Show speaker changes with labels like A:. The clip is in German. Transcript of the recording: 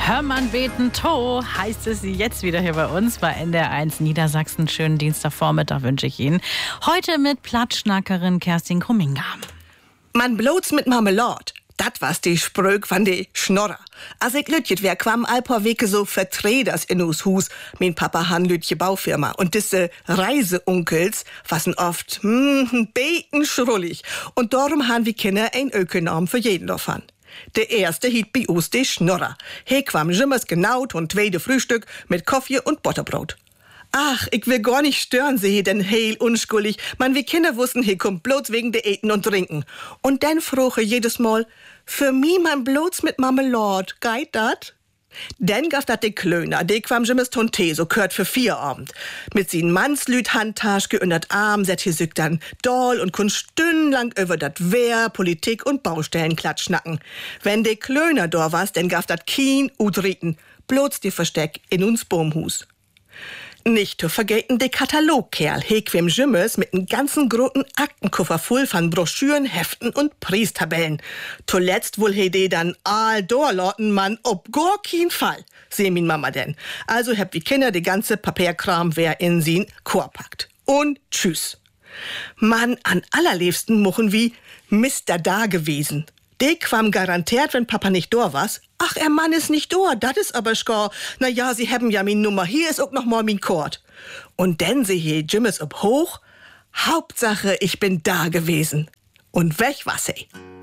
A: Hörmann beten to heißt es jetzt wieder hier bei uns bei NDR1 Niedersachsen. Schönen Dienstagvormittag wünsche ich Ihnen. Heute mit Plattschnackerin Kerstin Krumminga.
B: Man bloß mit Marmelade. Dat was die Spröck van de Schnorrer. Als ich lütjet wär, quam ein paar Wege so Vertreters in us Hus. Mein Papa han lütje Baufirma. Und diese Reiseunkels wassen oft, beten schrullig. Und darum han wir Kinder ein Ökonom für jeden davon. Der erste hiet bei uns de Schnorrer. He quam jimmers genaut und zweite Frühstück mit Kaffee und Butterbrot. Ach, ich will gar nicht stören, sie denn heil unschuldig. Man, wie Kinder wussten, he kommt bloß wegen de Eten und Trinken. Und dann froche jedes Mal, für mi man bloß mit Marmelade, geht dat? Dann gaf dat de Klöner, de quam jimmes Tonte, so kört für 4 Abend. Mit sin Mannslüt Handtaschke und dat Arm set hier sück dann doll und kun stundenlang über dat Wehr, Politik und Baustellen klatschnacken. Wenn de Klöner da was, dann gaf dat Kien udriten, bloß die Versteck in uns Baumhus. Nicht zu vergessen de Katalogkerl, hequem Jimmes mit n ganzen großen Aktenkoffer voll von Broschüren, Heften und Priestabellen. Zuletzt wohl he de dann all dorloten, man, ob gar kein Fall, seh min Mama denn. Also hab wie Kinder de ganze Papierkram wer in sin Chor packt. Und tschüss. Man, an allerliebsten mochen wie Mister da gewesen. De quam garantiert, wenn Papa nicht da was. Ach, er Mann ist nicht da, dat is aber schgar. Na ja, sie haben ja min Nummer, hier ist auch noch mal min Kord. Und denn sie hier Jimmes ob hoch. Hauptsache, ich bin da gewesen. Und weg was he.